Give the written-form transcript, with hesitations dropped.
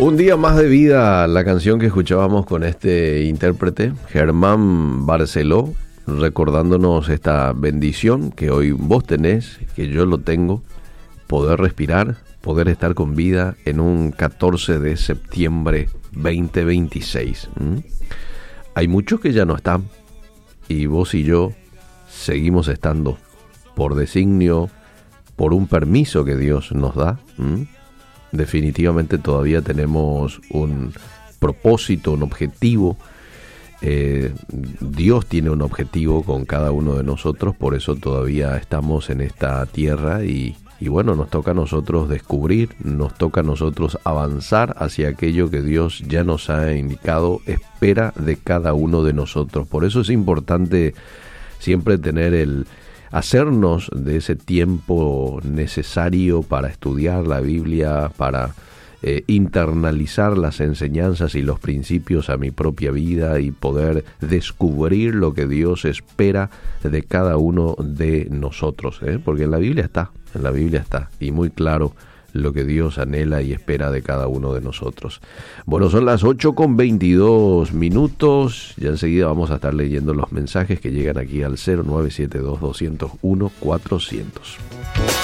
Un día más de vida, la canción que escuchábamos con este intérprete, Germán Barceló, recordándonos esta bendición que hoy vos tenés, que yo lo tengo, poder respirar, poder estar con vida en un 14 de septiembre 2026. Hay muchos que ya no están, y vos y yo seguimos estando por designio, por un permiso que Dios nos da. Definitivamente todavía tenemos un propósito, un objetivo. Dios tiene un objetivo con cada uno de nosotros, por eso todavía estamos en esta tierra y bueno, nos toca a nosotros descubrir, nos toca a nosotros avanzar hacia aquello que Dios ya nos ha indicado, espera de cada uno de nosotros. Por eso es importante siempre tener hacernos de ese tiempo necesario para estudiar la Biblia, para internalizar las enseñanzas y los principios a mi propia vida y poder descubrir lo que Dios espera de cada uno de nosotros, porque en la Biblia está, y muy claro lo que Dios anhela y espera de cada uno de nosotros. Bueno, son las 8:22. Ya enseguida vamos a estar leyendo los mensajes que llegan aquí al 0972-201-400.